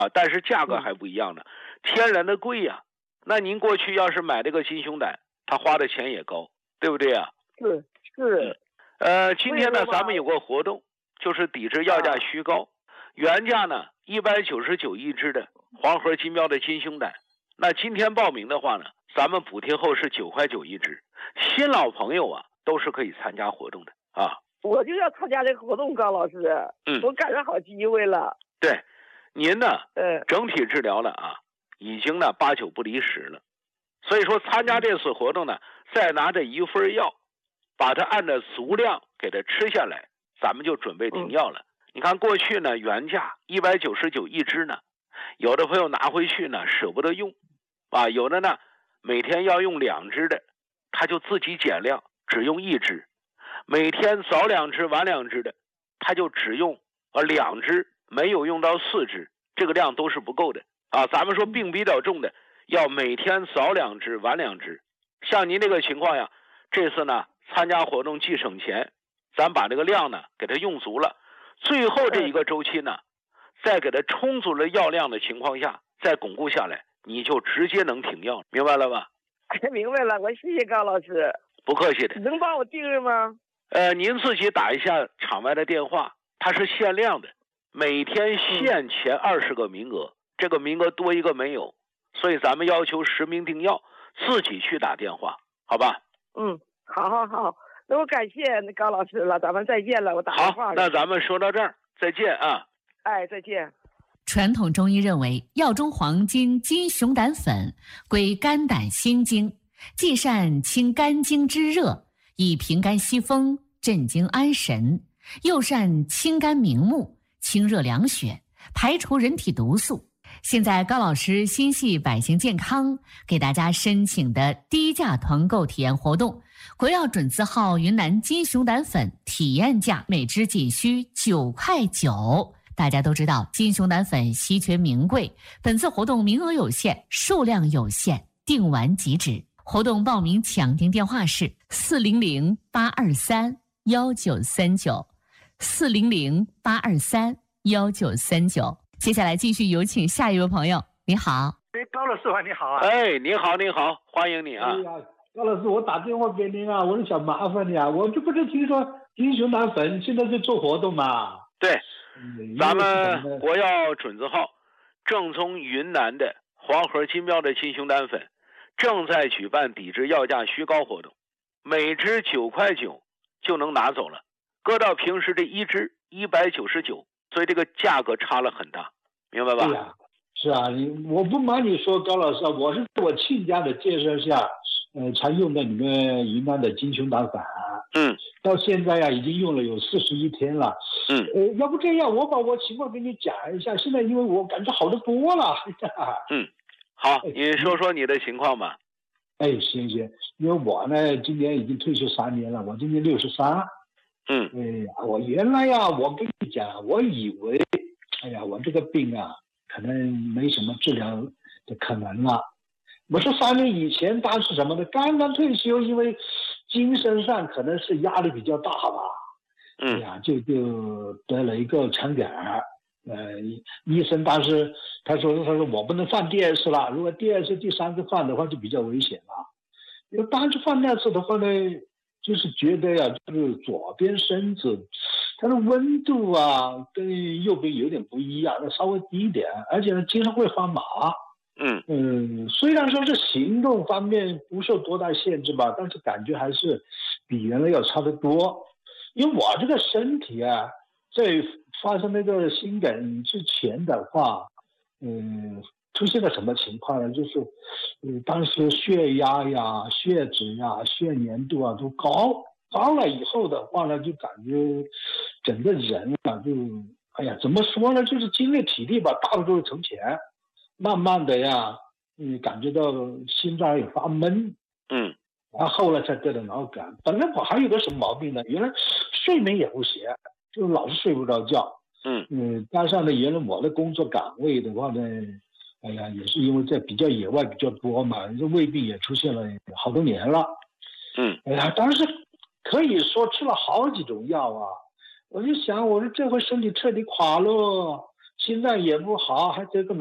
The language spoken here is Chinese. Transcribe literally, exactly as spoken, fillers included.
啊，但是价格还不一样呢，天然的贵呀、啊。那您过去要是买这个金熊胆，他花的钱也高，对不对啊？ 是是。 呃，今天呢，咱们有个活动，就是抵制要价虚高，原价呢一百九十九一只的黄河金标的金熊胆，那今天报名的话呢，咱们补贴后是九块九一只，新老朋友啊都是可以参加活动的啊。 我就要参加这个活动，高老师，嗯，我赶上好机会了。 对，您呢， 呃， 整体治疗了啊，已经呢八九不离十了，所以说参加这次活动呢，再拿着一份药，把它按照足量给它吃下来，咱们就准备停药了。嗯、你看过去呢原价一百九十九一只呢，有的朋友拿回去呢舍不得用，啊，有的呢每天要用两只的，他就自己减量，只用一只。每天早两只晚两只的，他就只用呃两只，没有用到四只，这个量都是不够的啊。咱们说病比较重的，要每天早两只晚两只。像您这个情况呀，这次呢参加活动既省钱，咱把这个量呢给它用足了，最后这一个周期呢，在给它充足了药量的情况下，再巩固下来，你就直接能停药，明白了吧？ 明白了，我谢谢高老师。 不客气的。 能帮我定了吗？ 呃，您自己打一下场外的电话，它是限量的，每天限前二十个名额，嗯、这个名额多一个没有，所以咱们要求实名订药，自己去打电话，好吧？ 嗯，好好好，那我感谢高老师了，咱们再见了，我打电话了。 好，那咱们说到这儿，再见啊！ 哎，再见。 传统中医认为，药中黄金金熊胆粉归肝胆心经，既善清肝经之热，以平肝息风，镇惊安神，又善清肝明目，清热凉血，排除人体毒素。现在高老师心系百姓健康，给大家申请的低价团购体验活动，国药准字号云南金熊胆粉体验价每支仅需九块九。大家都知道金熊胆粉稀缺名贵，本次活动名额有限，数量有限，订完即止。活动报名抢订电话是四零零八二三幺九三九，四零零八二三幺九三九。接下来继续有请下一位朋友。你好， 哎，高老师啊，你好啊！ 哎，你好，你好，欢迎你啊！ 哎呀，高老师，我打电话给您啊，我是想麻烦你啊，我就不是听说金熊胆粉现在在做活动嘛？ 对，嗯、咱们国药准字号正宗云南的黄河金标的金熊胆粉正在举办抵制药价虚高活动，每支九块九就能拿走了，搁到平时的一支一百九十九，所以这个价格差了很大，明白吧？ 对呀，是啊，我不瞒你说，高老师，我是我亲家的介绍下，呃，才用的你们云南的金熊胆粉， 嗯， 到现在呀、啊，已经用了有四十一天了， 嗯， 呃，要不这样，我把我情况给你讲一下，现在因为我感觉好得多了， 嗯。好，你说说你的情况吧。 哎，行行，因为我呢今年已经退休三年了，我今年六十三。 嗯， 哎呀，我原来呀，我跟你讲，我以为，哎呀，我这个病啊，可能没什么治疗的可能了。我说三年以前，当时什么的，刚刚退休，因为精神上可能是压力比较大吧。 嗯， 哎呀，就就得了一个肠梗儿。呃，医生当时他说他说我不能放第二次了，如果第二次第三次放的话就比较危险了。因为当时放那次的话呢，就是觉得呀，就是左边身子它的温度啊跟右边有点不一样，稍微低一点，而且呢经常会发麻。 嗯嗯，虽然说是行动方面不受多大限制吧，但是感觉还是比原来要差得多。因为我这个身体啊，在发生那个心梗之前的话，嗯，出现了什么情况呢？就是，嗯，当时血压呀、血脂呀、血粘度啊都高，高了以后的话呢，就感觉整个人啊就，哎呀，怎么说呢？就是精力体力吧，大不如从前。慢慢的呀，嗯，感觉到心脏也发闷， 嗯， 然后后来才得的脑梗。本来我还有个什么毛病呢？原来睡眠也不行，就老是睡不着觉。 嗯嗯，加上呢，原来我的工作岗位的话呢，哎呀，也是因为在比较野外比较多嘛，这胃病也出现了好多年了。 嗯， 哎呀，当时可以说吃了好几种药啊。我就想，我说这回身体彻底垮了， 心脏也不好，还这个。